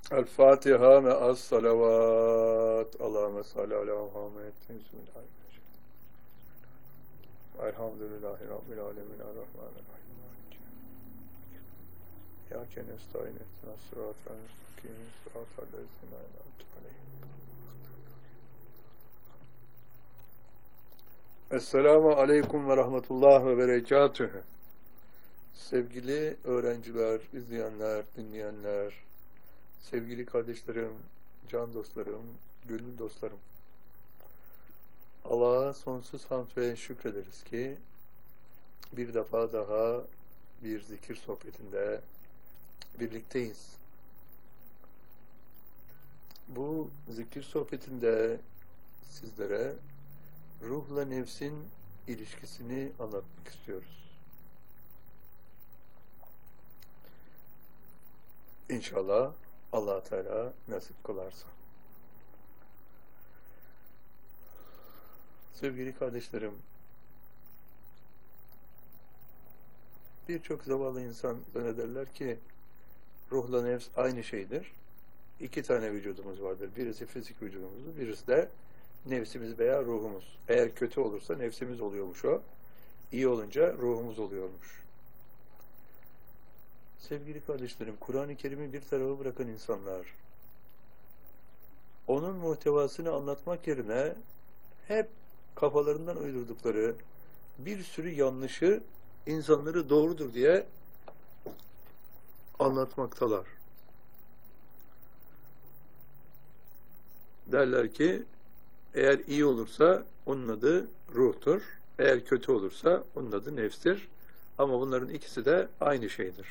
El Fatiha me'as salavat. Allahümme salli ala Muhammed. Bismillahirrahmanirrahim. Elhamdülillahi Rabbil alemin. Errahmanirrahim. İyyâke nestaîn ihdinas sıratal müstakîm. Sıratal lezîne en'amte aleyhim. Esselamu aleyküm ve rahmetullah ve berekatühü. Sevgili öğrenciler, izleyenler, dinleyenler, sevgili kardeşlerim, can dostlarım, gönül dostlarım. Allah'a sonsuz hamd ve şükrederiz ki bir defa daha bir zikir sohbetinde birlikteyiz. Bu zikir sohbetinde sizlere ruhla nefsin ilişkisini anlatmak istiyoruz. İnşallah Allah Teala nasip kılarsa. Sevgili kardeşlerim, birçok zavallı insan zannederler ki ruhla nefs aynı şeydir. İki tane vücudumuz vardır. Birisi fizik vücudumuzdur, birisi de nefsimiz veya ruhumuz. Eğer kötü olursa nefsimiz oluyormuş o. İyi olunca ruhumuz oluyormuş. Sevgili kardeşlerim, Kur'an-ı Kerim'i bir tarafa bırakan insanlar, onun muhtevasını anlatmak yerine hep kafalarından uydurdukları bir sürü yanlışı insanları doğrudur diye anlatmaktalar. Derler ki eğer iyi olursa onun adı ruhtur. Eğer kötü olursa onun adı nefstir. Ama bunların ikisi de aynı şeydir.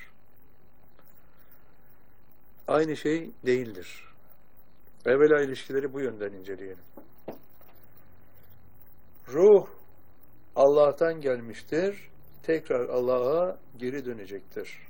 Aynı şey değildir. Evvela ilişkileri bu yönden inceleyelim. Ruh Allah'tan gelmiştir. Tekrar Allah'a geri dönecektir.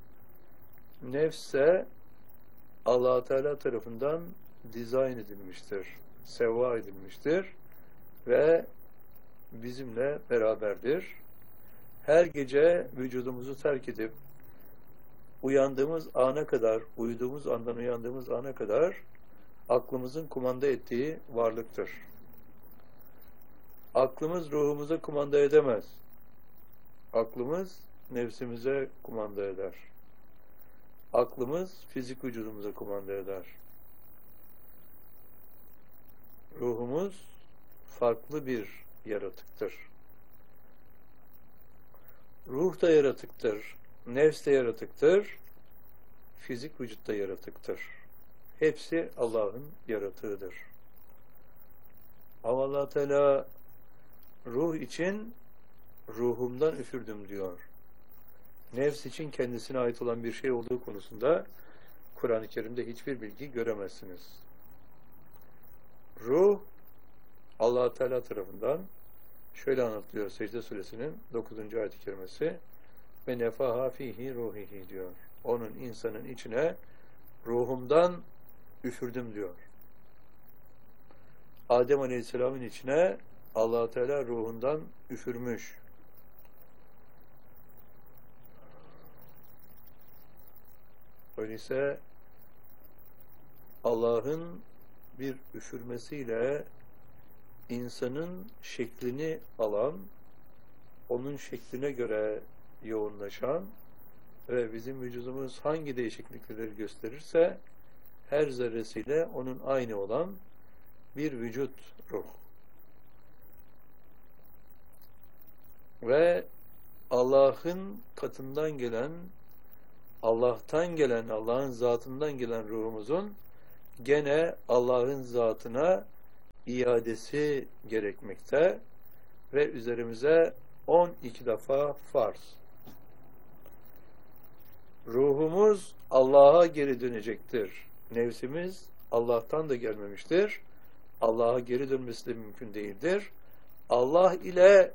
Nefse Allah Teala tarafından dizayn edilmiştir. Sevva edilmiştir ve bizimle beraberdir. Her gece vücudumuzu terk edip uyandığımız ana kadar, uyuduğumuz andan uyandığımız ana kadar aklımızın kumanda ettiği varlıktır. Aklımız ruhumuza kumanda edemez. Aklımız nefsimize kumanda eder. Aklımız fizik vücudumuza kumanda eder. Ruhumuz farklı bir yaratıktır. Ruh da yaratıktır, nefs de yaratıktır, fizik vücut da yaratıktır. Hepsi Allah'ın yaratığıdır. Ama Allah Teala ruh için ruhumdan üfürdüm diyor. Nefs için kendisine ait olan bir şey olduğu konusunda Kur'an-ı Kerim'de hiçbir bilgi göremezsiniz. Ruh Allah Teala tarafından şöyle anlatılıyor Secde Suresinin 9. ayet-i kerimesi ve nefaha fihi ruhihi diyor. Onun insanın içine ruhumdan üfürdüm diyor. Adem Aleyhisselam'ın içine Allah Teala ruhundan üfürmüş. Öyleyse Allah'ın bir üfürmesiyle insanın şeklini alan, onun şekline göre yoğunlaşan ve bizim vücudumuz hangi değişiklikleri gösterirse her zerresiyle onun aynı olan bir vücut ruh. Ve Allah'ın katından gelen, Allah'tan gelen, Allah'ın zatından gelen ruhumuzun gene Allah'ın zatına iadesi gerekmekte ve üzerimize 12 defa farz. Ruhumuz Allah'a geri dönecektir. Nefsimiz Allah'tan da gelmemiştir. Allah'a geri dönmesi de mümkün değildir. Allah ile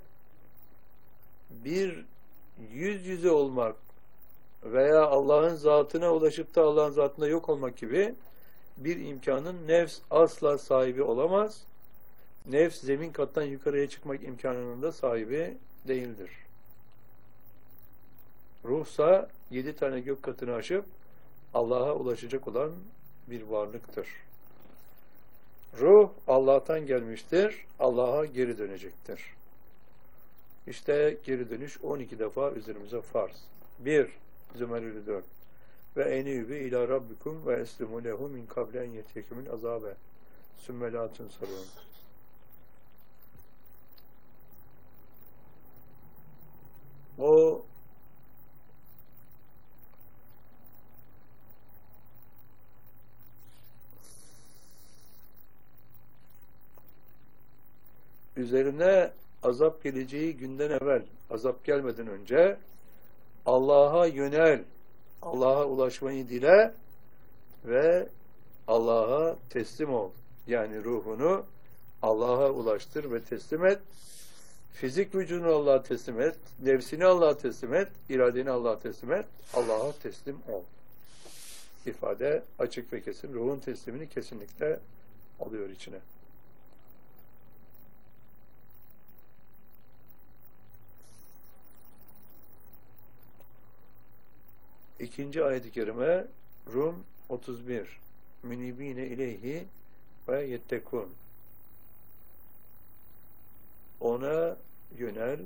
bir yüz yüze olmak veya Allah'ın zatına ulaşıp da Allah'ın zatında yok olmak gibi bir imkanın nefs asla sahibi olamaz. Nefs zemin kattan yukarıya çıkmak imkanının da sahibi değildir. Ruhsa 7 tane gök katını aşıp Allah'a ulaşacak olan bir varlıktır. Ruh Allah'tan gelmiştir, Allah'a geri dönecektir. İşte geri dönüş 12 defa üzerimize farz. 1. Zümerül 4. Ve enîbü ilâ rabbikum ve eslimû lehu min kable en yetiyekümül azâbe. Sümme lâ tunsarûn. O üzerine azap geleceği günden evvel, azap gelmeden önce Allah'a yönel, Allah'a ulaşmayı dile ve Allah'a teslim ol. Yani ruhunu Allah'a ulaştır ve teslim et. Fizik vücudunu Allah'a teslim et. Nefsini Allah'a teslim et. İradeni Allah'a teslim et. Allah'a teslim ol. İfade açık ve kesin. Ruhun teslimini kesinlikle alıyor içine. İkinci ayet-i kerime Rum 31. Münibine ileyhi ve yettekun. Ona yönel,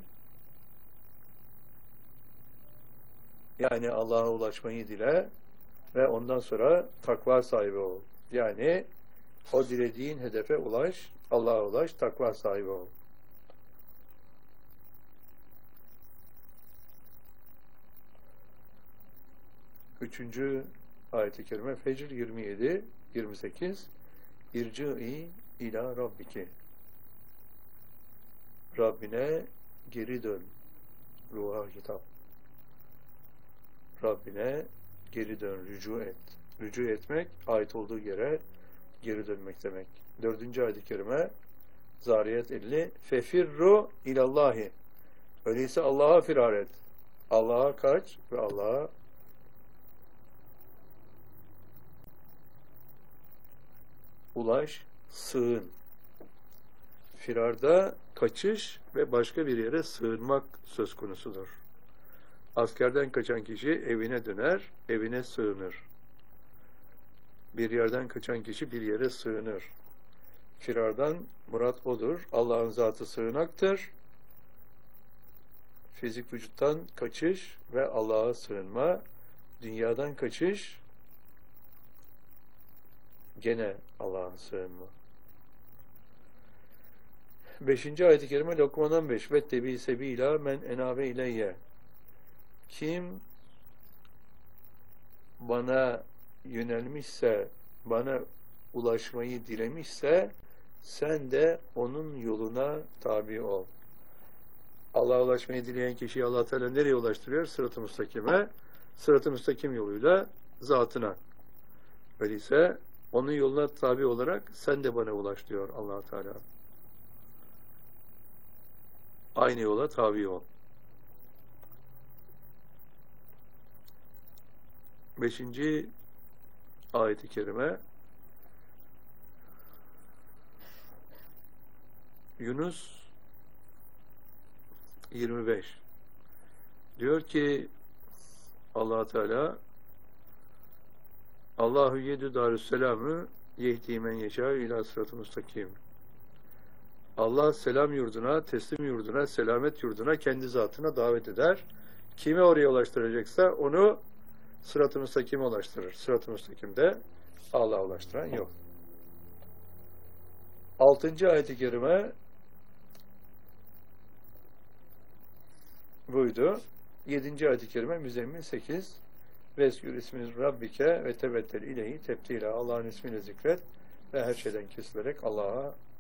yani Allah'a ulaşmayı dile ve ondan sonra takva sahibi ol. Yani o dilediğin hedefe ulaş, Allah'a ulaş, takva sahibi ol. Üçüncü ayet-i kerime Fecr 27, 28. İrci'i ila rabbiki. Rabbine geri dön. Ruha hitap. Rabbine geri dön, rücu et. Rücu etmek, ait olduğu yere geri dönmek demek. Dördüncü ayet-i kerime Zariyat 50. Fefirru ilallahi. Öyleyse Allah'a firar et. Allah'a kaç ve Allah'a ulaş, sığın. Firarda kaçış ve başka bir yere sığınmak söz konusudur. Askerden kaçan kişi evine döner, evine sığınır. Bir yerden kaçan kişi bir yere sığınır. Firardan murat odur. Allah'ın zatı sığınaktır. Fizik vücuttan kaçış ve Allah'a sığınma. Dünyadan kaçış, gene Allah'a sığınma. 5. ayet-i kerime Lokman 15. Vettebi sebila men enabe ileyye. Kim bana yönelmişse, bana ulaşmayı dilemişse sen de onun yoluna tabi ol. Allah'a ulaşmayı dileyen kişiyi Allah Teala nereye ulaştırıyor? Sırat-ı müstakime. Sırat-ı müstakim yoluyla zatına. Öyleyse onun yoluna tabi olarak sen de bana ulaş diyor Allah Teala. Aynı yola tabi ol. 5. ayet-i kerime Yunus 25. Diyor ki Allah Teala Allahu yedü darüsselamü yehdi men yeşâ ilâ sırat-ı müstakim. Allah selam yurduna, teslim yurduna, selamet yurduna, kendi zatına davet eder. Kime oraya ulaştıracaksa onu sırat-ı müstakime ulaştırır. Sırat-ı müstakimde Allah'a ulaştıran yok. 6. ayet-i kerime buydu. 7. ayet-i kerime Müzzemmil 8. Veskür ismin Rabbike ve tebettel ileyhi tebtila. Allah'ın ismiyle zikret ve her şeyden kesilerek Allah'a